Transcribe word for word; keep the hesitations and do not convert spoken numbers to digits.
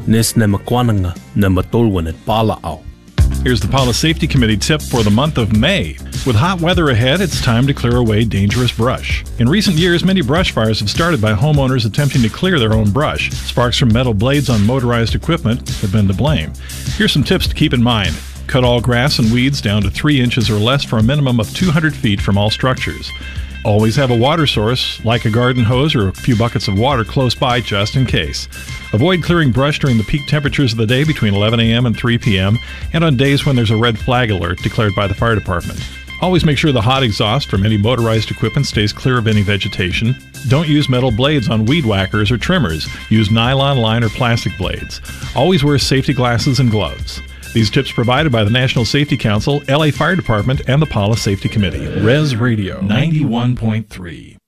Nes ne makwananga ne matulwan at pala'aw. Here's the Pala Safety Committee tip for the month of May. With hot weather ahead, it's time to clear away dangerous brush. In recent years, many brush fires have started by homeowners attempting to clear their own brush. Sparks from metal blades on motorized equipment have been to blame. Here's some tips to keep in mind. Cut all grass and weeds down to three inches or less for a minimum of two hundred feet from all structures. Always have a water source, like a garden hose or a few buckets of water close by just in case. Avoid clearing brush during the peak temperatures of the day between eleven a.m. and three p.m. and on days when there's a red flag alert declared by the fire department. Always make sure the hot exhaust from any motorized equipment stays clear of any vegetation. Don't use metal blades on weed whackers or trimmers. Use nylon line or plastic blades. Always wear safety glasses and gloves. These tips provided by the National Safety Council, L A Fire Department, and the Pala Safety Committee. Res Radio ninety-one point three.